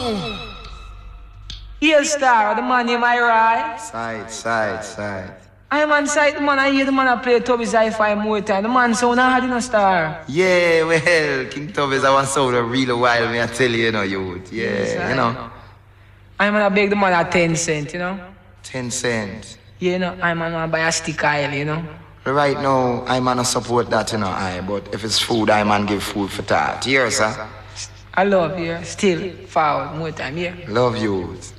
Here star, the man in my right. Side. I'm on site, the man. I hear the man I play Tubby's hi-fi more time. The man sound hard in a star. Yeah, well, King Tubby's I want sound a real while, me I tell you, you know, youth. Yeah, yes, you know. I'm gonna beg the man at 10 cents, you know. 10 cents. Yeah, you know, I'm gonna buy a stick oil, you know. Right now, I'm gonna support that, you know, but if it's food, I'm gonna give food for that. Yes, sir. I love you. Still forward more time, yeah. Love you.